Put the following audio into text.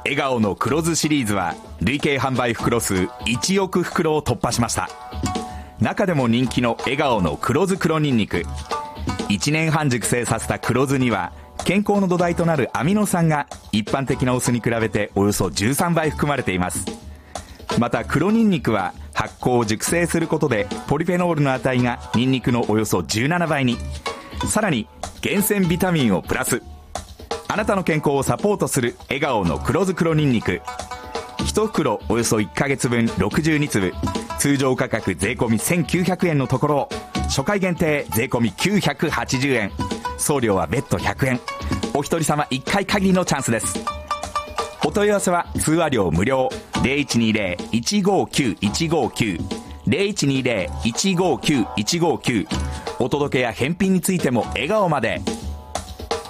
笑顔の黒酢シリーズは累計販売袋数1億袋を突破しました。中でも人気の笑顔の黒酢黒ニンニク、1年半熟成させた黒酢には健康の土台となるアミノ酸が一般的なお酢に比べておよそ13倍含まれています。また黒ニンニクは発酵を熟成することでポリフェノールの値がニンニクのおよそ17倍に、さらに厳選ビタミンをプラス。あなたの健康をサポートする笑顔の黒酢黒ニンニク、1袋およそ1ヶ月分62粒、通常価格税込み1900円のところを初回限定税込み980円、送料は別途100円、お一人様1回限りのチャンスです。お問い合わせは通話料無料 0120-159-159 0120-159-159、お届けや返品についても笑顔まで。